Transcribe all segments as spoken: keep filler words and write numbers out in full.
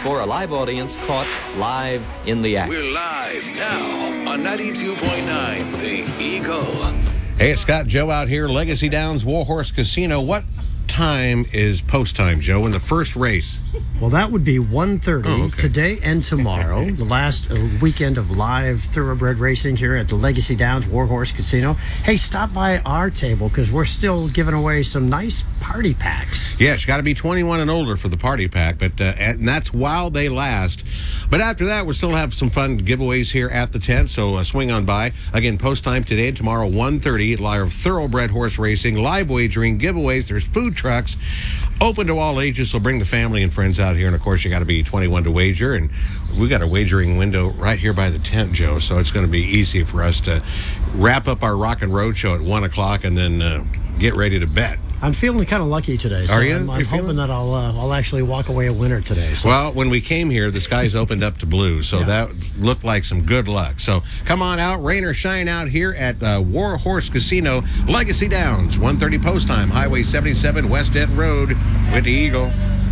for a live audience caught live in the act. We're live now on ninety-two point nine The Eagle. Hey, it's Scott Joe out here, Legacy Downs Warhorse Casino. What time is post time, Joe, in the first race? Well, that would be one thirty oh, okay. today and tomorrow, the last uh, weekend of live thoroughbred racing here at the Legacy Downs Warhorse Casino. Hey, stop by our table because we're still giving away some nice party packs. Yes, you got to be twenty-one and older for the party pack, but uh, and that's while they last. But after that, we'll still have some fun giveaways here at the tent, so uh, swing on by. Again, post time today and tomorrow, one thirty, live thoroughbred horse racing, live wagering, giveaways. There's food trucks, open to all ages, so bring the family and friends out here. And of course, you got to be twenty-one to wager, and we got a wagering window right here by the tent, Joe, so it's going to be easy for us to wrap up our Rock and Road show at one o'clock and then uh, get ready to bet. I'm feeling kind of lucky today. So Are you? I'm, I'm You're hoping feeling? that I'll uh, I'll actually walk away a winner today. So. Well, when we came here, the skies opened up to blue, so Yeah. that looked like some good luck. So come on out, rain or shine out here at uh, Warhorse Casino, Legacy Downs, one thirty post time, Highway seventy-seven, West Denton Road, with the Eagle.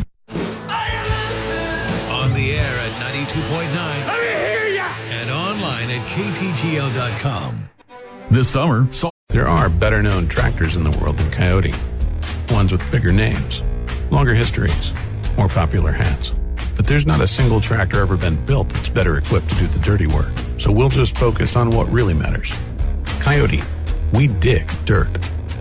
On the air at ninety-two point nine. Let me hear ya! And online at K T G L dot com. This summer, so- there are better-known tractors in the world than Coyote. Ones with bigger names, longer histories, more popular hats. But there's not a single tractor ever been built that's better equipped to do the dirty work. So we'll just focus on what really matters. Coyote, we dig dirt.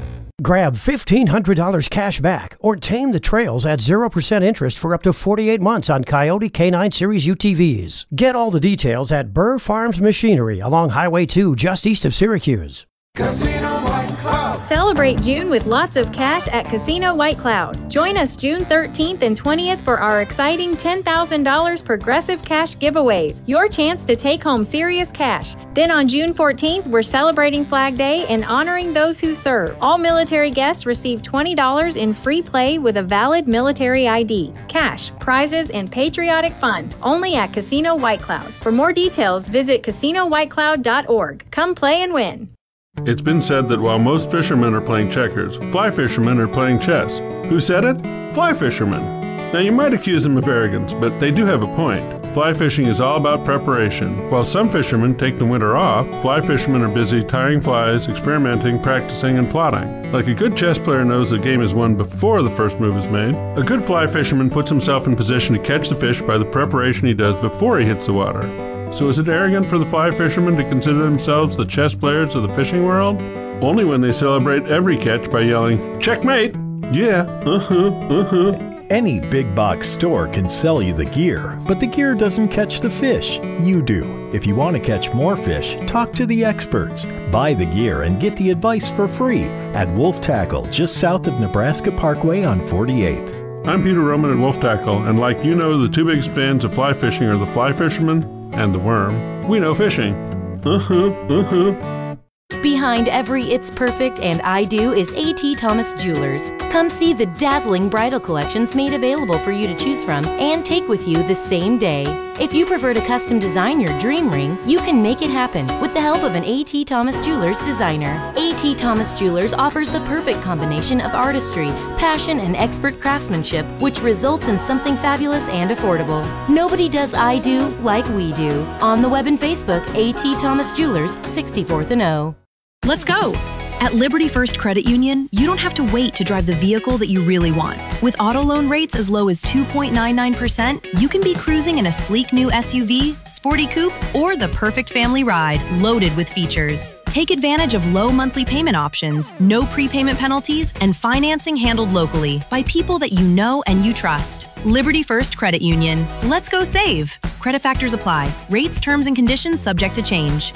Grab fifteen hundred dollars cash back or tame the trails at zero percent interest for up to forty-eight months on Coyote K nine Series U T Vs. Get all the details at Burr Farms Machinery along Highway two just east of Syracuse. Casino White Cloud. Celebrate June with lots of cash at Casino White Cloud. Join us June thirteenth and twentieth for our exciting ten thousand dollars Progressive Cash giveaways. Your chance to take home serious cash. Then on June fourteenth, we're celebrating Flag Day and honoring those who serve. All military guests receive twenty dollars in free play with a valid military I D. Cash, prizes, and patriotic fun. Only at Casino White Cloud. For more details, visit casino white cloud dot org. Come play and win. It's been said that while most fishermen are playing checkers, fly fishermen are playing chess. Who said it? Fly fishermen. Now you might accuse them of arrogance, but they do have a point. Fly fishing is all about preparation. While some fishermen take the winter off, fly fishermen are busy tying flies, experimenting, practicing, and plotting. Like a good chess player knows the game is won before the first move is made, a good fly fisherman puts himself in position to catch the fish by the preparation he does before he hits the water. So is it arrogant for the fly fishermen to consider themselves the chess players of the fishing world? Only when they celebrate every catch by yelling, "Checkmate!" Yeah, uh-huh, uh-huh. Any big box store can sell you the gear, but the gear doesn't catch the fish. You do. If you want to catch more fish, talk to the experts. Buy the gear and get the advice for free at Wolf Tackle, just south of Nebraska Parkway on forty-eighth. I'm Peter Roman at Wolf Tackle, and like you know, the two biggest fans of fly fishing are the fly fishermen and the worm. We know fishing. Uh-huh, uh-huh. Behind every It's Perfect and I Do is A T Thomas Jewelers. Come see the dazzling bridal collections made available for you to choose from and take with you the same day. If you prefer to custom design your dream ring, you can make it happen with the help of an A T Thomas Jewelers designer. A T Thomas Jewelers offers the perfect combination of artistry, passion, and expert craftsmanship, which results in something fabulous and affordable. Nobody does I Do like we do. On the web and Facebook, A T Thomas Jewelers, sixty-fourth and O. Let's go! At Liberty First Credit Union, you don't have to wait to drive the vehicle that you really want. With auto loan rates as low as two point nine nine percent, you can be cruising in a sleek new S U V, sporty coupe, or the perfect family ride, loaded with features. Take advantage of low monthly payment options, no prepayment penalties, and financing handled locally by people that you know and you trust. Liberty First Credit Union. Let's go save! Credit factors apply. Rates, terms, and conditions subject to change.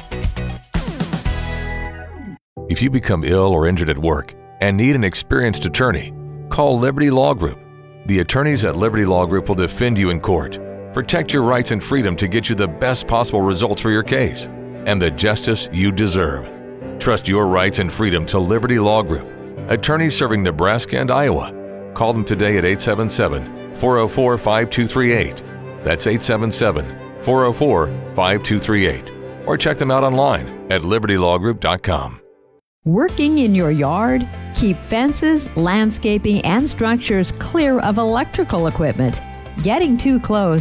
If you become ill or injured at work and need an experienced attorney, call Liberty Law Group. The attorneys at Liberty Law Group will defend you in court, protect your rights and freedom to get you the best possible results for your case and the justice you deserve. Trust your rights and freedom to Liberty Law Group, attorneys serving Nebraska and Iowa. Call them today at eight seven seven, four oh four, five two three eight. That's eight seven seven, four oh four, five two three eight. Or check them out online at liberty law group dot com. Working in your yard? Keep fences, landscaping, and structures clear of electrical equipment. Getting too close